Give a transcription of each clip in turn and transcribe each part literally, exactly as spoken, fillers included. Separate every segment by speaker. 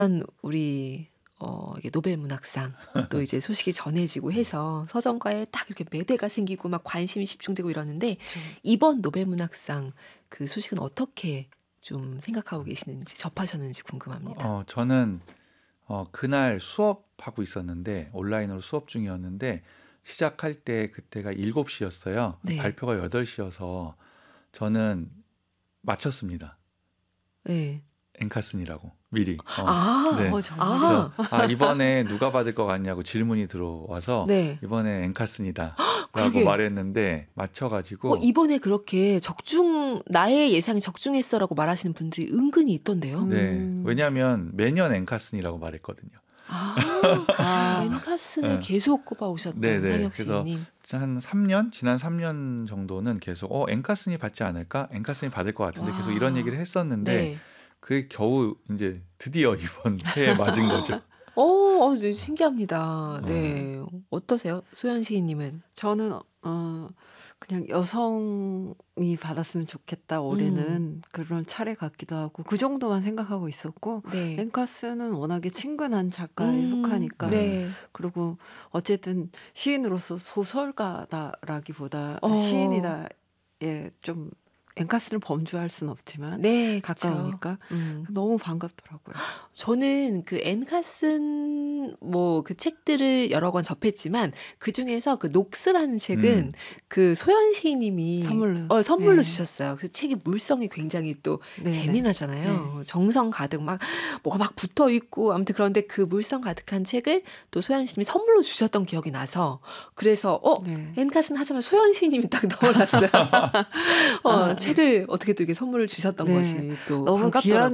Speaker 1: 우리 어 이게 노벨 문학상 또 이제 소식이 전해지고 해서 서점가에 딱 이렇게 매대가 생기고 막 관심이 집중되고 이러는데
Speaker 2: 그쵸.
Speaker 1: 이번 노벨 문학상 그 소식은 어떻게 좀 생각하고 계시는지 접하셨는지 궁금합니다.
Speaker 3: 어 저는 어 그날 수업하고 있었는데 온라인으로 수업 중이었는데 시작할 때 그때가 일곱 시였어요.
Speaker 1: 네.
Speaker 3: 발표가 여덟 시여서 저는 맞췄습니다.
Speaker 1: 네.
Speaker 3: 앵카슨이라고 미리. 어,
Speaker 1: 아.
Speaker 3: 네.
Speaker 2: 어 정말요?
Speaker 1: 아.
Speaker 3: 그래서 아 이번에 누가 받을 것 같냐고 질문이 들어와서
Speaker 1: 네.
Speaker 3: 이번에 앵카슨이다라고
Speaker 1: 그러게.
Speaker 3: 말했는데 맞춰가지고
Speaker 1: 어 이번에 그렇게 적중 나의 예상이 적중했어라고 말하시는 분들이 은근히 있던데요.
Speaker 3: 네.
Speaker 2: 음.
Speaker 3: 왜냐하면 매년 앵카슨이라고 말했거든요.
Speaker 1: 아.
Speaker 2: 아.
Speaker 1: 앵카슨을
Speaker 3: 네.
Speaker 1: 계속 꼽아오셨던
Speaker 3: 네네.
Speaker 1: 상혁
Speaker 3: 그래서
Speaker 1: 시인님.
Speaker 3: 한 삼 년 지난 삼 년 정도는 계속 어 앵카슨이 받지 않을까? 앵카슨이 받을 것 같은데 계속 이런
Speaker 1: 와.
Speaker 3: 얘기를 했었는데
Speaker 1: 네.
Speaker 3: 그게 겨우 이제 드디어 이번 해에 맞은 거죠.
Speaker 1: 어, 어 네, 신기합니다.
Speaker 3: 어.
Speaker 1: 네. 어떠세요? 소연 시인님은?
Speaker 2: 저는 어 그냥 여성이 받았으면 좋겠다 올해는
Speaker 1: 음.
Speaker 2: 그런 차례 같기도 하고 그 정도만 생각하고 있었고
Speaker 1: 네.
Speaker 2: 앵커스는 워낙에 친근한 작가에
Speaker 1: 음.
Speaker 2: 속하니까
Speaker 1: 네.
Speaker 2: 그리고 어쨌든 시인으로서 소설가다라기보다
Speaker 1: 어.
Speaker 2: 시인이다. 예, 좀 앵카슨을 범주할 수는 없지만
Speaker 1: 네, 그쵸.
Speaker 2: 가까우니까
Speaker 1: 음.
Speaker 2: 너무 반갑더라고요.
Speaker 1: 저는 그 앤카슨 뭐 그 책들을 여러 권 접했지만 그 중에서 그 녹스라는 책은
Speaker 3: 음.
Speaker 1: 그 소연 시인님이
Speaker 2: 선물로.
Speaker 1: 어, 선물로
Speaker 2: 네.
Speaker 1: 주셨어요. 그 책이 물성이 굉장히 또
Speaker 2: 네네.
Speaker 1: 재미나잖아요. 정성 가득 막 뭐가 막 붙어 있고 아무튼 그런데 그 물성 가득한 책을 또 소연 시인님이 선물로 주셨던 기억이 나서 그래서 어
Speaker 2: 네.
Speaker 1: 앤카슨 하자마자 소연 시인님이 딱 떠올랐어요. 어,
Speaker 2: 아,
Speaker 1: 책을 어떻게 또 이렇게 선물을 주셨던
Speaker 2: 네.
Speaker 1: 것이 또
Speaker 2: 너무
Speaker 1: 반갑더라고요.
Speaker 2: 귀한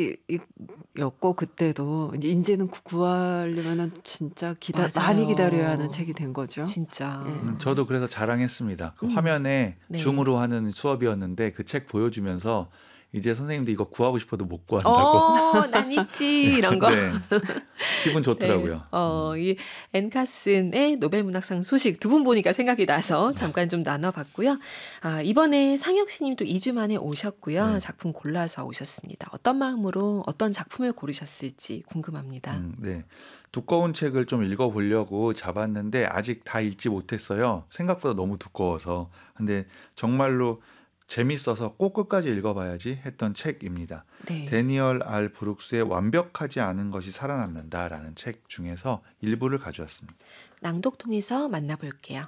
Speaker 2: 책이었고 그때도 이제 이제는 구- 구하려면은 진짜 기다
Speaker 1: 맞아요.
Speaker 2: 많이 기다려야 하는 책이 된 거죠.
Speaker 1: 진짜.
Speaker 2: 예.
Speaker 3: 음, 저도 그래서 자랑했습니다. 그
Speaker 1: 음.
Speaker 3: 화면에
Speaker 1: 네.
Speaker 3: 줌으로 하는 수업이었는데 그 책 보여주면서 이제 선생님도 이거 구하고 싶어도 못 구한다고.
Speaker 1: 어, 난 있지 이런 거.
Speaker 3: 네. 기분 좋더라고요.
Speaker 1: 네. 어, 이 앤카슨의 노벨 문학상 소식 두 분 보니까 생각이 나서 잠깐 좀 나눠봤고요. 아, 이번에 상혁 씨님 또 이 주 만에 오셨고요.
Speaker 3: 네.
Speaker 1: 작품 골라서 오셨습니다. 어떤 마음으로 어떤 작품을 고르셨을지 궁금합니다.
Speaker 3: 음, 네. 두꺼운 책을 좀 읽어보려고 잡았는데 아직 다 읽지 못했어요. 생각보다 너무 두꺼워서. 근데 정말로 재밌어서 꼭 끝까지 읽어봐야지 했던 책입니다.
Speaker 1: 네.
Speaker 3: 데니얼 알 브룩스의 완벽하지 않은 것이 살아남는다라는 책 중에서 일부를 가져왔습니다.
Speaker 1: 낭독 통해서 만나볼게요.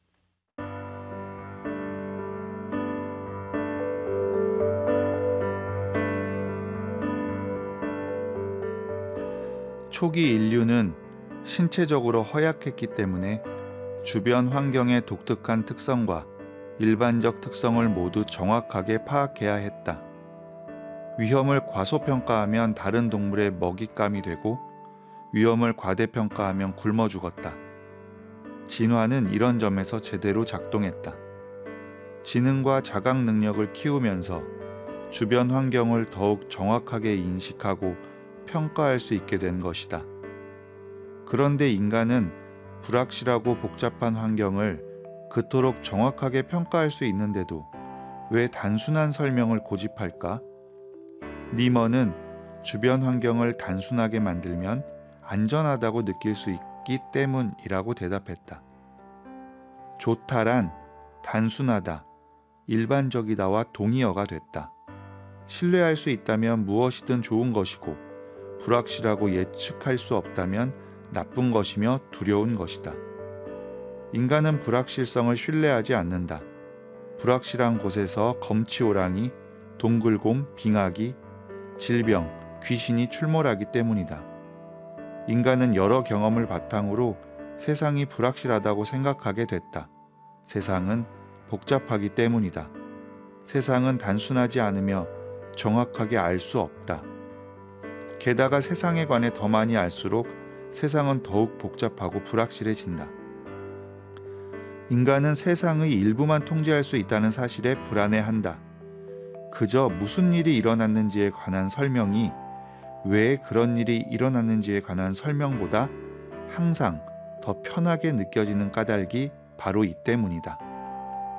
Speaker 3: 초기 인류는 신체적으로 허약했기 때문에 주변 환경의 독특한 특성과 일반적 특성을 모두 정확하게 파악해야 했다. 위험을 과소평가하면 다른 동물의 먹잇감이 되고 위험을 과대평가하면 굶어 죽었다. 진화는 이런 점에서 제대로 작동했다. 지능과 자각 능력을 키우면서 주변 환경을 더욱 정확하게 인식하고 평가할 수 있게 된 것이다. 그런데 인간은 불확실하고 복잡한 환경을 그토록 정확하게 평가할 수 있는데도 왜 단순한 설명을 고집할까? 니먼은 주변 환경을 단순하게 만들면 안전하다고 느낄 수 있기 때문이라고 대답했다. 좋다란 단순하다, 일반적이다와 동의어가 됐다. 신뢰할 수 있다면 무엇이든 좋은 것이고 불확실하고 예측할 수 없다면 나쁜 것이며 두려운 것이다. 인간은 불확실성을 신뢰하지 않는다. 불확실한 곳에서 검치오랑이, 동글곰, 빙하기, 질병, 귀신이 출몰하기 때문이다. 인간은 여러 경험을 바탕으로 세상이 불확실하다고 생각하게 됐다. 세상은 복잡하기 때문이다. 세상은 단순하지 않으며 정확하게 알 수 없다. 게다가 세상에 관해 더 많이 알수록 세상은 더욱 복잡하고 불확실해진다. 인간은 세상의 일부만 통제할 수 있다는 사실에 불안해한다. 그저 무슨 일이 일어났는지에 관한 설명이 왜 그런 일이 일어났는지에 관한 설명보다 항상 더 편하게 느껴지는 까닭이 바로 이 때문이다.